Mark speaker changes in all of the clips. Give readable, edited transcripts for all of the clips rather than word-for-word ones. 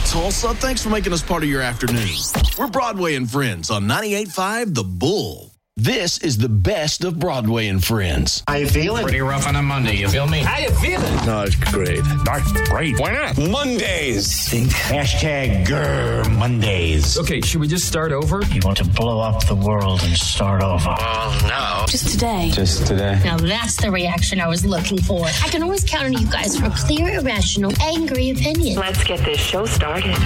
Speaker 1: Tulsa, thanks for making us part of your afternoon. We're Broadway and Friends on 98.5 The Bull. This is the best of Broadway and Friends.
Speaker 2: How you feeling?
Speaker 3: Pretty rough on a Monday, you feel me?
Speaker 2: How you feeling?
Speaker 4: No, it's great.
Speaker 3: That's great. Why not?
Speaker 4: Mondays.
Speaker 2: Think. Hashtag Grr Mondays.
Speaker 3: Okay, should we just start over?
Speaker 2: You want to blow up the world and start over.
Speaker 3: No.
Speaker 5: Just today.
Speaker 4: Just today.
Speaker 5: Now that's the reaction I was looking for. I can always count on you guys for a clear, irrational, angry opinion.
Speaker 6: Let's get this show started.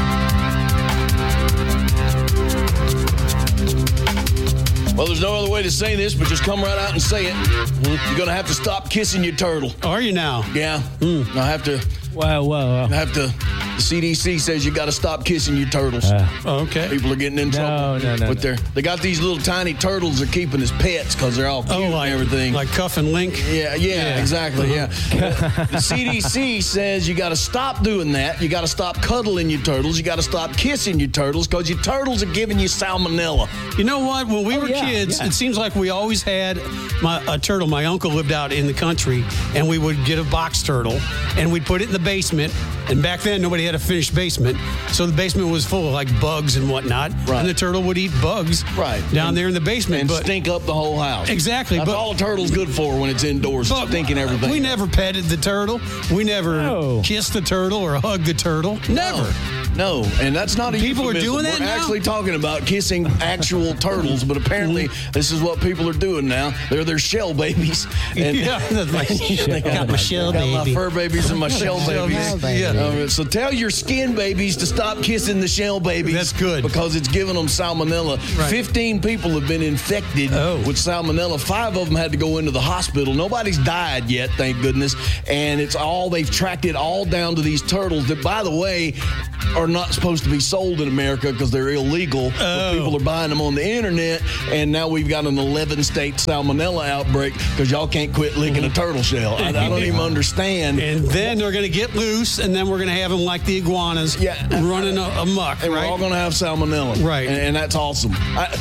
Speaker 1: Well, there's no other way to say this, but just come right out and say it. You're going to have to stop kissing your turtle.
Speaker 7: Are you now?
Speaker 1: Yeah. I have to.
Speaker 7: Wow.
Speaker 1: The CDC says you got to stop kissing your turtles.
Speaker 7: Okay.
Speaker 1: People are getting in trouble.
Speaker 7: No.
Speaker 1: But they got these little tiny turtles they're keeping as pets because they're all cute and everything.
Speaker 7: Like Cuff and Link?
Speaker 1: Yeah, exactly, yeah. The CDC says you got to stop doing that. You got to stop cuddling your turtles. You got to stop kissing your turtles because your turtles are giving you salmonella.
Speaker 7: You know what? When we were kids, it seems like we always had a turtle. My uncle lived out in the country, and we would get a box turtle, and we'd put it in the basement. And back then, nobody had a finished basement, so the basement was full of like bugs and whatnot.
Speaker 1: Right.
Speaker 7: And the turtle would eat bugs down there in the basement.
Speaker 1: And stink up the whole house.
Speaker 7: Exactly.
Speaker 1: That's all a turtle's good for when it's indoors, stinking everything.
Speaker 7: We never petted the turtle. We never kissed the turtle or hugged the turtle. Never.
Speaker 1: No, and that's not a
Speaker 7: people are
Speaker 1: euphemism.
Speaker 7: doing that
Speaker 1: We're
Speaker 7: now?
Speaker 1: actually talking about kissing actual turtles, but apparently this is what people are doing now. They're their shell babies. And
Speaker 7: That's my got my shell
Speaker 1: got
Speaker 7: baby.
Speaker 1: my fur babies and my shell babies.
Speaker 7: Yeah.
Speaker 1: So tell your skin babies to stop kissing the shell babies.
Speaker 7: That's good.
Speaker 1: Because it's giving them salmonella.
Speaker 7: Right.
Speaker 1: 15 people have been infected with salmonella. 5 of them had to go into the hospital. Nobody's died yet, thank goodness. And they've tracked it all down to these turtles that, by the way, are not supposed to be sold in America because they're illegal. But people are buying them on the internet, and now we've got an 11-state salmonella outbreak because y'all can't quit licking a turtle shell. I don't even understand.
Speaker 7: And then they're going to get loose, and then we're going to have them like the iguanas running amok.
Speaker 1: And we're all going to have salmonella.
Speaker 7: Right.
Speaker 1: And that's awesome.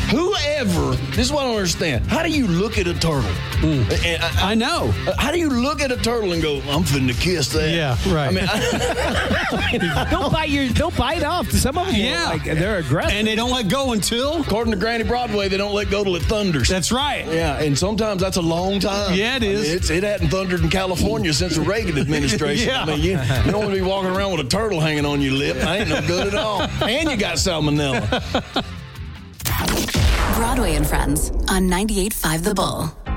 Speaker 1: This is what I don't understand. How do you look at a turtle?
Speaker 7: I know.
Speaker 1: How do you look at a turtle and go, I'm finna kiss that?
Speaker 7: Yeah, right.
Speaker 1: I mean,
Speaker 8: They'll bite off. Some of them, they're aggressive.
Speaker 7: And they don't let go until?
Speaker 1: According to Granny Broadway, they don't let go till it thunders.
Speaker 7: That's right.
Speaker 1: Yeah, and sometimes that's a long time.
Speaker 7: Yeah, it is.
Speaker 1: It hadn't thundered in California since the Reagan administration.
Speaker 7: Yeah.
Speaker 1: I mean, you don't want to be walking around with a turtle hanging on your lip. I ain't no good at all. And you got salmonella.
Speaker 9: Broadway and Friends on 98.5 The Bull.